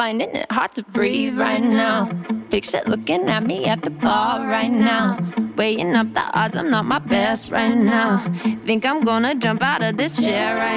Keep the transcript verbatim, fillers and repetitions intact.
finding it hard to breathe right now. Picture looking at me at the bar right now. Weighing up the odds, I'm not my best right now. Think I'm gonna jump out of this chair right